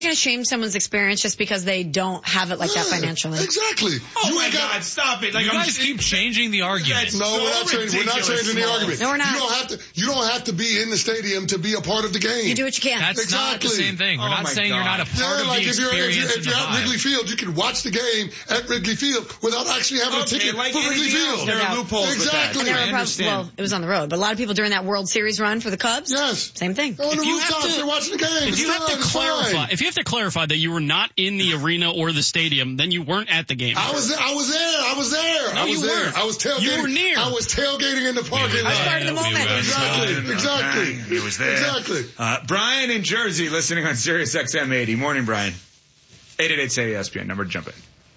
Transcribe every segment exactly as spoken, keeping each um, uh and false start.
going to shame someone's experience just because they don't have it like yeah, that financially. Exactly. Oh you my ain't God, got, stop it. Like, you I'm guys just, keep changing the argument. No, so we're not changing. We're not changing the ridiculous. argument. No, we're not. You don't have to. You don't have to be in the stadium to be a part of the game. You do what you can. That's not the Exactly. same thing. We're Oh not my saying you're not a God. part Yeah, of like the if you're, if experience you're, if and you're the at vibe. Wrigley Field, you can watch the game at Wrigley Field without actually having a Okay, ticket like for Wrigley anything else, Field. there are No. loopholes Exactly. with that. And there I were prob- understand. well, it was on the road, but a lot of people during that World Series run for the Cubs. Yes. Same thing. They're on the If you have rooftops. to- They're watching the game. If you have to It's fine. clarify, if you have to clarify that you were not in the arena or the stadium, then you weren't at the game. I was, I was there. I was there. No, I was you there. weren't. I was tailgating. You were near. I was tailgating in the parking I lot. started the moment. Exactly. Exactly. He was there. Exactly. Uh, Brian in Jersey listening on Sirius X M eighty. Morning, Brian. eight eight eight say E S P N. Number to jump in.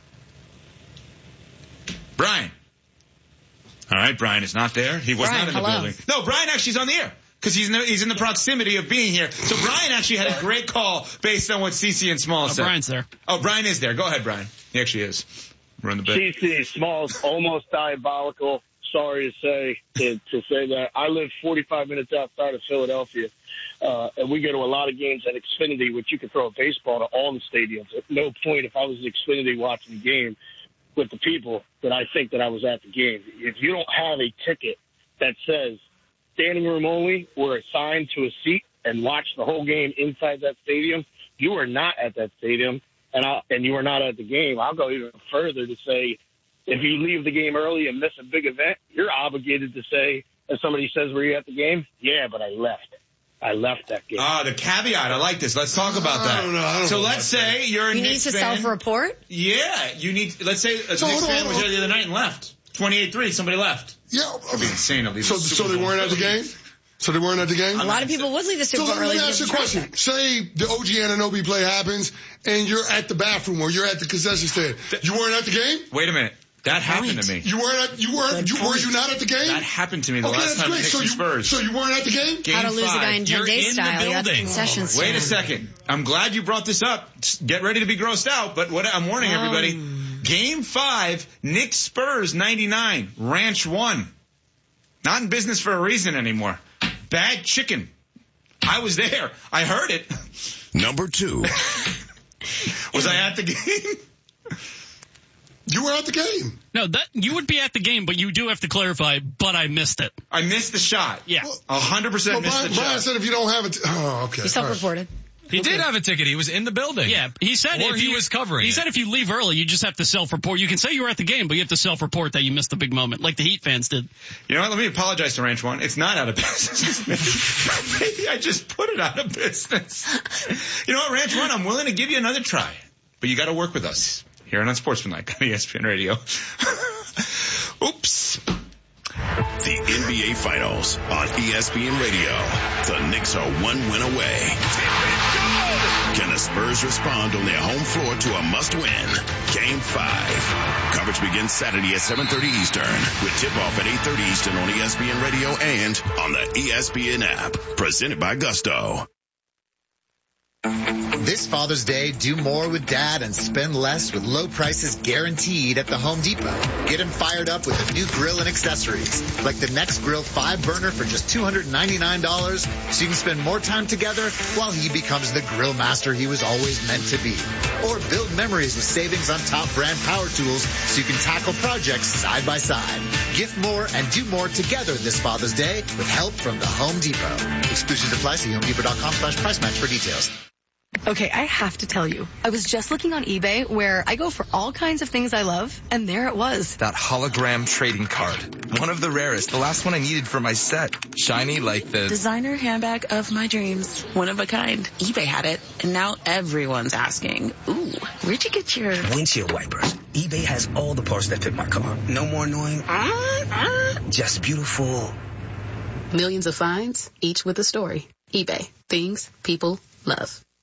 Brian. All right, Brian is not there. He was Brian, not in the hello. building. No, Brian actually is on the air because he's in the, he's in the proximity of being here. So Brian actually had a great call based on what Cece and Small Oh, said. Brian's there. Oh, Brian is there. Go ahead, Brian. He actually is. Run the bit. C C, Small's almost diabolical. Sorry to say to, to say that. I live forty-five minutes outside of Philadelphia, uh, and we go to a lot of games at Xfinity, which you can throw a baseball to all the stadiums. At no point, if I was at Xfinity watching the game with the people, that I think that I was at the game. If you don't have a ticket that says standing room only or assigned to a seat and watch the whole game inside that stadium, you are not at that stadium. And I, and you are not at the game. I'll go even further to say, if you leave the game early and miss a big event, you're obligated to say, if somebody says, were you at the game? Yeah, but I left. I left that game. Ah, the caveat. I like this. Let's talk about that. I don't know. I don't so know let's about say you're a You need Knicks to fan. self-report. Yeah, you need. Let's say a So, Knicks hold on, fan was hold there on. the other night and left. twenty-eight three. Somebody left. Yeah. I That'd be mean, insane. to leave so, the so Super they Bowl weren't at the early. game? So they weren't at the game? A lot of people would leave the Super So Bowl let early. me to ask you a get question. traffic. Say the O G Anunoby play happens and you're at the bathroom or you're at the concession stand. You weren't at the game? Wait a minute. That happened to me. You weren't at, you weren't, you, were you not at the game? That happened to me the Okay, last that's time great. Knicks So and you, Spurs. so you weren't at the game? Game How to lose five. a guy in You're ten day in the style. You're at the building. concession stand. Wait a second. I'm glad you brought this up. Get ready to be grossed out, but what I'm warning Um. everybody. Game five, Knicks Spurs ninety-nine, Ranch one. Not in business for a reason anymore. Bad chicken. I was there. I heard it. Number two. Was I at the game? You were at the game. No, that you would be at the game, but you do have to clarify, but I missed it. I missed the shot. Yeah. A hundred percent Well, missed Brian, the Brian shot. said if you don't have it, oh, okay. You self-reported. He did have a ticket. He was in the building. Yeah, he said Or if he you, was covering He it. said if you leave early, you just have to self-report. You can say you were at the game, but you have to self-report that you missed the big moment, like the Heat fans did. You know what? Let me apologize to Ranch One. It's not out of business. Maybe I just put it out of business. You know what, Ranch One? I'm willing to give you another try, but you got to work with us here on Unsportsmanlike on E S P N Radio. Oops. The N B A Finals on E S P N Radio. The Knicks are one win away. Can the Spurs respond on their home floor to a must-win? Game five. Coverage begins Saturday at seven thirty Eastern with tip-off at eight thirty Eastern on E S P N Radio and on the E S P N app. Presented by Gusto. This Father's Day, do more with Dad and spend less with low prices guaranteed at the Home Depot. Get him fired up with a new grill and accessories, like the Next Grill five burner for just two hundred ninety-nine dollars, so you can spend more time together while he becomes the grill master he was always meant to be. Or build memories with savings on top brand power tools so you can tackle projects side by side. Gift more and do more together this Father's Day with help from the Home Depot. Exclusions apply. See homedepot.com slash price match for details. Okay, I have to tell you, I was just looking on eBay where I go for all kinds of things I love, and there it was. That hologram trading card. One of the rarest. The last one I needed for my set. Shiny like the... Designer handbag of my dreams. One of a kind. eBay had it, and now everyone's asking, ooh, where'd you get your... Windshield wipers. eBay has all the parts that fit my car. No more annoying... Uh, uh, just beautiful. Millions of finds, each with a story. eBay. Things people love.